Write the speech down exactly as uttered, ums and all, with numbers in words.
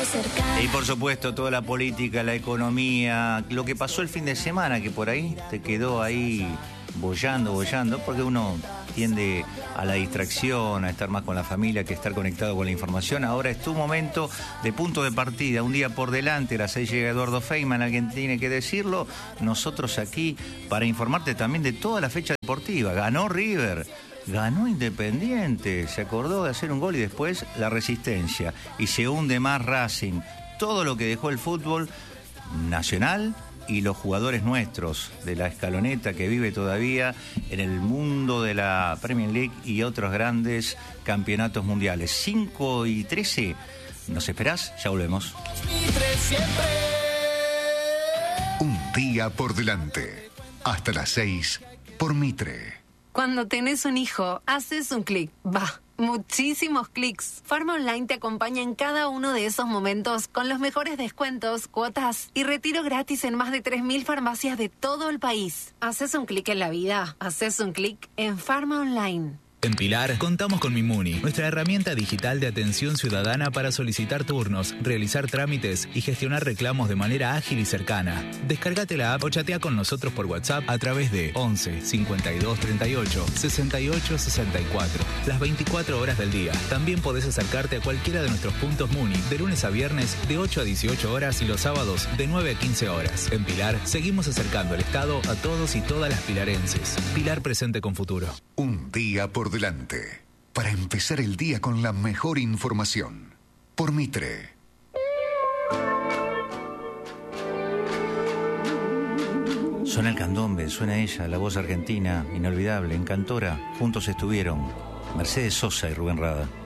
cercana. Y por supuesto toda la política, la economía, lo que pasó el fin de semana, que por ahí te quedó ahí bollando, bollando, porque uno tiende a la distracción, a estar más con la familia que estar conectado con la información. Ahora es tu momento de punto de partida, un día por delante, a las seis llega Eduardo Feynman, alguien tiene que decirlo, nosotros aquí para informarte también de toda la fecha deportiva. Ganó River, ganó Independiente, se acordó de hacer un gol y después la Resistencia, y se hunde más Racing. Todo lo que dejó el fútbol nacional y los jugadores nuestros de la escaloneta que vive todavía en el mundo de la Premier League y otros grandes campeonatos mundiales. cinco y trece, ¿nos esperás? Ya volvemos. Un día por delante, hasta las seis por Mitre. Cuando tenés un hijo, haces un clic, va. Muchísimos clics. Farma Online te acompaña en cada uno de esos momentos con los mejores descuentos, cuotas y retiro gratis en más de tres mil farmacias de todo el país. Haces un clic en la vida, haces un clic en Farma Online. En Pilar contamos con Mimuni, nuestra herramienta digital de atención ciudadana para solicitar turnos, realizar trámites y gestionar reclamos de manera ágil y cercana. Descárgate la app o chatea con nosotros por WhatsApp a través de once cincuenta y dos treinta y ocho sesenta y ocho sesenta y cuatro, las veinticuatro horas del día. También podés acercarte a cualquiera de nuestros puntos Muni de lunes a viernes de ocho a dieciocho horas y los sábados de nueve a quince horas. En Pilar seguimos acercando el Estado a todos y todas las pilarenses. Pilar presente con futuro. Un día por delante, para empezar el día con la mejor información. Por Mitre. Suena el candombe, suena ella, la voz argentina, inolvidable, en Cantora. Juntos estuvieron Mercedes Sosa y Rubén Rada.